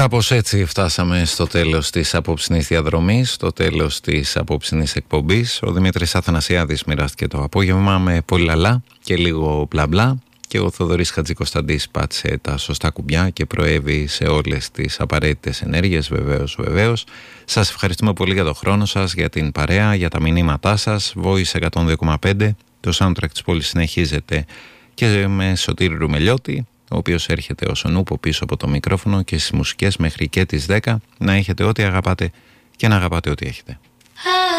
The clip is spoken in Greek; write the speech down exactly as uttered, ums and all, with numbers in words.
Κάπως έτσι φτάσαμε στο τέλος της απόψινής διαδρομής, στο τέλος της απόψινής εκπομπής. Ο Δημήτρης Αθανασιάδης μοιράστηκε το απόγευμα με πολύ λαλά και λίγο μπλα μπλα, και ο Θοδωρής Χατζικοσταντής πάτησε τα σωστά κουμπιά και προέβη σε όλες τις απαραίτητες ενέργειες, βεβαίως, βεβαίως. Σας ευχαριστούμε πολύ για το χρόνο σας, για την παρέα, για τα μηνύματά σας. Voice εκατόν δύο κόμμα πέντε, το soundtrack της πόλης συνεχίζεται και με Σωτήρη Ρουμελιώτη, ο οποίος έρχεται ως ο νούπο πίσω από το μικρόφωνο, και στις μουσικές μέχρι και τις δέκα. Να έχετε ό,τι αγαπάτε και να αγαπάτε ό,τι έχετε.